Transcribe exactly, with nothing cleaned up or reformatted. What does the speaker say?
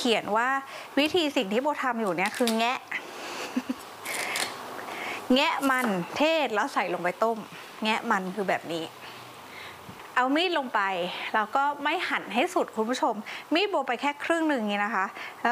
ขียนว่าวิธีสิ่งที่โบทำอยู่เนี่ยคือแงะ แงะมันเทศแล้วใส่ลงไปต้มแงะมันคือแบบนี้เอามีดลงไปแล้วก็ไม่หั่นให้สุดคุณผู้ชมมีดโบไปแค่ครึ่งหนึ่งนี้นะคะแล้ว